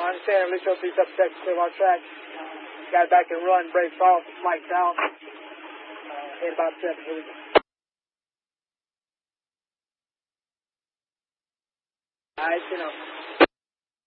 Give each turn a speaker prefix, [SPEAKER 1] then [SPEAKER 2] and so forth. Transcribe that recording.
[SPEAKER 1] I understand. At least you'll see subject still on track. Got back and run, brakes off, lights out. Hit about 7. Here we go. Alright,